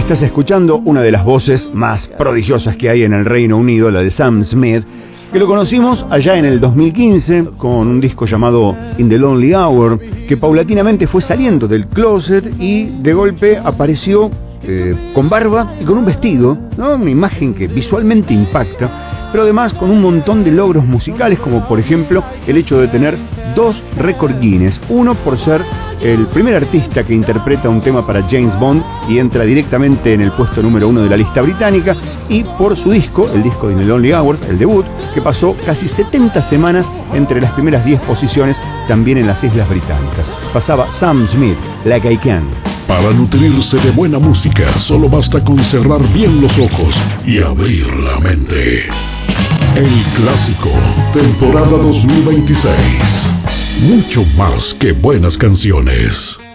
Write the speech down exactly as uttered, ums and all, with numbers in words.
Estás escuchando una de las voces más prodigiosas que hay en el Reino Unido, la de Sam Smith, que lo conocimos allá en el dos mil quince con un disco llamado In the Lonely Hour, que paulatinamente fue saliendo del closet y de golpe apareció eh, con barba y con un vestido, ¿no? Una imagen que visualmente impacta, pero además con un montón de logros musicales, como por ejemplo el hecho de tener dos récord Guinness, uno por ser el primer artista que interpreta un tema para James Bond y entra directamente en el puesto número uno de la lista británica, y por su disco, el disco de In the Lonely Hours, el debut, que pasó casi setenta semanas entre las primeras diez posiciones también en las Islas Británicas. Pasaba Sam Smith, Like I Can. Para nutrirse de buena música, solo basta con cerrar bien los ojos y abrir la mente. El Clásico, temporada dos mil veintiséis. Mucho más que buenas canciones.